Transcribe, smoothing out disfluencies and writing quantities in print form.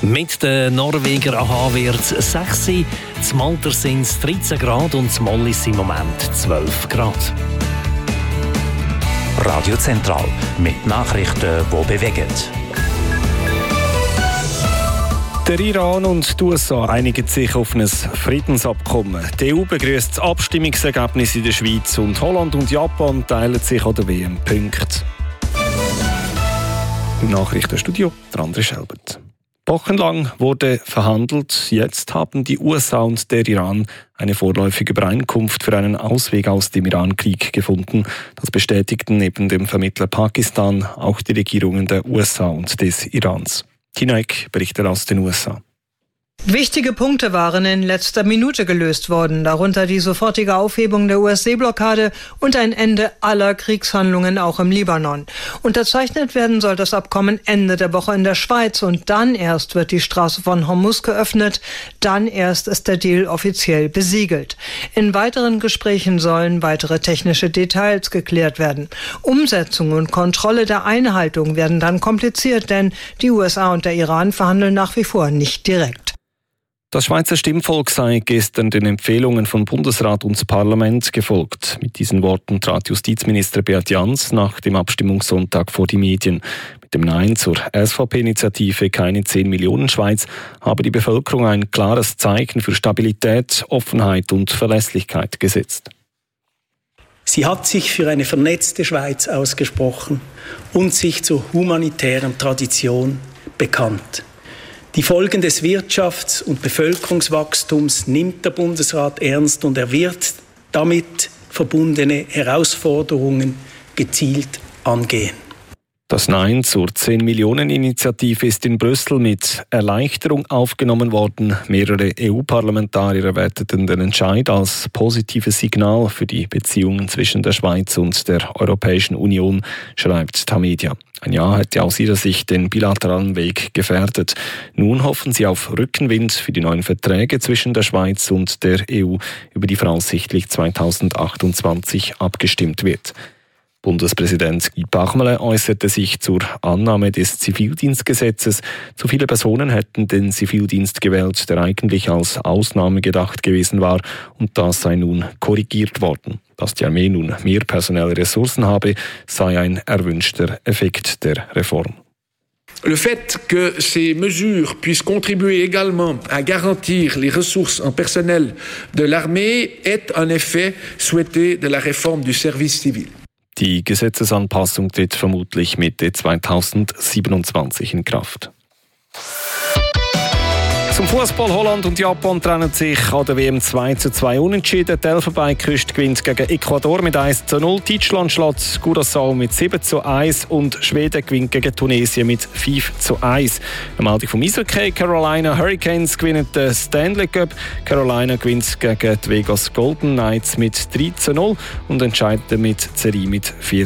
Mit den Norweger AHA wird es 6 sein, in Malta sind es 13 Grad und in Mollis im Moment 12 Grad. Radio Zentral mit Nachrichten, die bewegen. Der Iran und die USA einigen sich auf ein Friedensabkommen. Die EU begrüßt das Abstimmungsergebnis in der Schweiz und Holland und Japan teilen sich an der WM Punkte. Im Nachrichtenstudio der André Schelbert. Wochenlang wurde verhandelt. Jetzt haben die USA und der Iran eine vorläufige Übereinkunft für einen Ausweg aus dem Iran-Krieg gefunden. Das bestätigten neben dem Vermittler Pakistan auch die Regierungen der USA und des Irans. Tina Eck berichtet aus den USA. Wichtige Punkte waren in letzter Minute gelöst worden, darunter die sofortige Aufhebung der US-Seeblockade und ein Ende aller Kriegshandlungen auch im Libanon. Unterzeichnet werden soll das Abkommen Ende der Woche in der Schweiz und dann erst wird die Straße von Hormuz geöffnet, dann erst ist der Deal offiziell besiegelt. In weiteren Gesprächen sollen weitere technische Details geklärt werden. Umsetzung und Kontrolle der Einhaltung werden dann kompliziert, denn die USA und der Iran verhandeln nach wie vor nicht direkt. Das Schweizer Stimmvolk sei gestern den Empfehlungen von Bundesrat und Parlament gefolgt. Mit diesen Worten trat Justizminister Beat Jans nach dem Abstimmungssonntag vor die Medien. Mit dem Nein zur SVP-Initiative Keine 10 Millionen Schweiz habe die Bevölkerung ein klares Zeichen für Stabilität, Offenheit und Verlässlichkeit gesetzt. Sie hat sich für eine vernetzte Schweiz ausgesprochen und sich zur humanitären Tradition bekannt. Die Folgen des Wirtschafts- und Bevölkerungswachstums nimmt der Bundesrat ernst und er wird damit verbundene Herausforderungen gezielt angehen. Das Nein zur 10-Millionen-Initiative ist in Brüssel mit Erleichterung aufgenommen worden. Mehrere EU-Parlamentarier werteten den Entscheid als positives Signal für die Beziehungen zwischen der Schweiz und der Europäischen Union, schreibt Tamedia. Ein Ja hätte aus ihrer Sicht den bilateralen Weg gefährdet. Nun hoffen sie auf Rückenwind für die neuen Verträge zwischen der Schweiz und der EU, über die voraussichtlich 2028 abgestimmt wird. Bundespräsident Guy Parmelin äußerte sich zur Annahme des Zivildienstgesetzes. Zu viele Personen hätten den Zivildienst gewählt, der eigentlich als Ausnahme gedacht gewesen war, und das sei nun korrigiert worden. Dass die Armee nun mehr personelle Ressourcen habe, sei ein erwünschter Effekt der Reform. Le fait que ces mesures puissent contribuer également à garantir les ressources en personnel de l'armée est un effet souhaité de la réforme du service civil. Die Gesetzesanpassung tritt vermutlich Mitte 2027 in Kraft. Zum Fußball: Holland und Japan trennen sich an der WM 2:2 unentschieden. Die Elfenbeinküste gewinnt gegen Ecuador mit 1:0. Deutschland schlägt Curaçao mit 7:1 und Schweden gewinnt gegen Tunesien mit 5:1. Eine Meldung vom Eishockey: Carolina Hurricanes gewinnen den Stanley Cup. Carolina gewinnt gegen die Vegas Golden Knights mit 3:0 und entscheidet mit Serie mit 4:3.